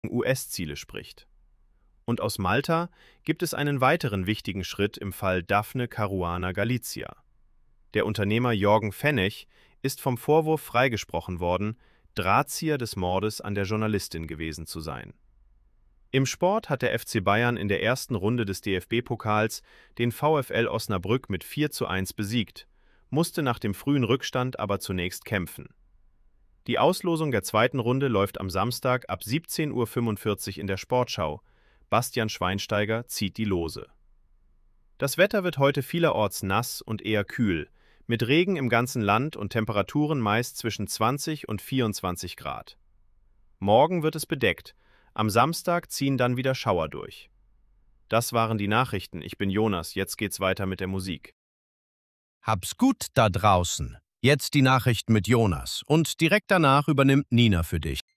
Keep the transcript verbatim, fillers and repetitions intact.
U S-Ziele spricht. Und aus Malta gibt es einen weiteren wichtigen Schritt im Fall Daphne Caruana Galizia. Der Unternehmer Jorgen Fenech ist vom Vorwurf freigesprochen worden, Drahtzieher des Mordes an der Journalistin gewesen zu sein. Im Sport hat der F C Bayern in der ersten Runde des D F B-Pokals den VfL Osnabrück mit vier zu eins besiegt, musste nach dem frühen Rückstand aber zunächst kämpfen. Die Auslosung der zweiten Runde läuft am Samstag ab siebzehn Uhr fünfundvierzig in der Sportschau. Bastian Schweinsteiger zieht die Lose. Das Wetter wird heute vielerorts nass und eher kühl, mit Regen im ganzen Land und Temperaturen meist zwischen zwanzig und vierundzwanzig Grad. Morgen wird es bedeckt, am Samstag ziehen dann wieder Schauer durch. Das waren die Nachrichten. Ich bin Jonas, jetzt geht's weiter mit der Musik. Hab's gut da draußen. Jetzt die Nachrichten mit Jonas und direkt danach übernimmt Nina für dich.